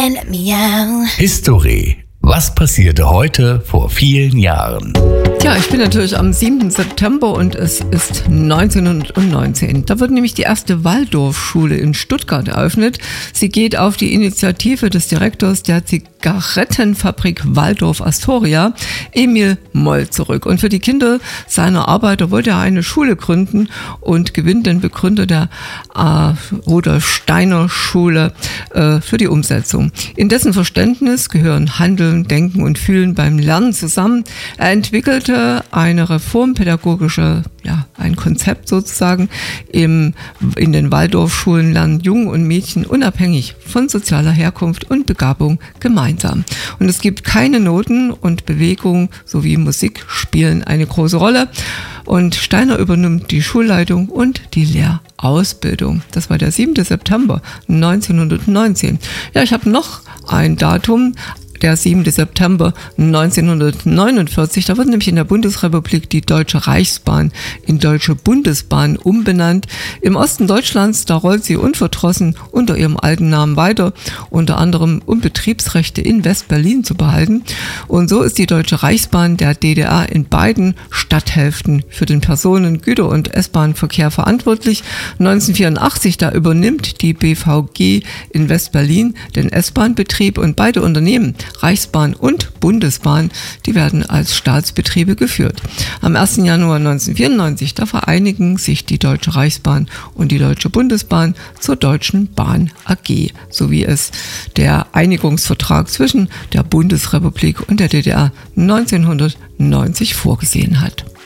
and let me out. History. Was passierte heute vor vielen Jahren? Tja, ich bin natürlich am 7. September und es ist 1919. Da wird nämlich die erste Waldorfschule in Stuttgart eröffnet. Sie geht auf die Initiative des Direktors der Zigarettenfabrik Waldorf Astoria, Emil Moll, zurück. Und für die Kinder seiner Arbeiter wollte er eine Schule gründen und gewinnt den Begründer der Rudolf Steiner Schule für die Umsetzung. In dessen Verständnis gehören Handeln, Denken und Fühlen beim Lernen zusammen. Er entwickelte eine reformpädagogische, ein Konzept sozusagen. In den Waldorfschulen lernen Jungen und Mädchen unabhängig von sozialer Herkunft und Begabung gemeinsam. Und es gibt keine Noten und Bewegung sowie Musik spielen eine große Rolle. Und Steiner übernimmt die Schulleitung und die Lehrausbildung. Das war der 7. September 1919. Ja, ich habe noch ein Datum. Der 7. September 1949, da wird nämlich in der Bundesrepublik die Deutsche Reichsbahn in Deutsche Bundesbahn umbenannt. Im Osten Deutschlands, da rollt sie unverdrossen unter ihrem alten Namen weiter, unter anderem um Betriebsrechte in West-Berlin zu behalten. Und so ist die Deutsche Reichsbahn der DDR in beiden Stadthälften für den Personen-, Güter- und S-Bahn-Verkehr verantwortlich. 1984, da übernimmt die BVG in West-Berlin den S-Bahn-Betrieb und beide Unternehmen, Reichsbahn und Bundesbahn, die werden als Staatsbetriebe geführt. Am 1. Januar 1994, da vereinigen sich die Deutsche Reichsbahn und die Deutsche Bundesbahn zur Deutschen Bahn AG, so wie es der Einigungsvertrag zwischen der Bundesrepublik und der DDR 1990 vorgesehen hat.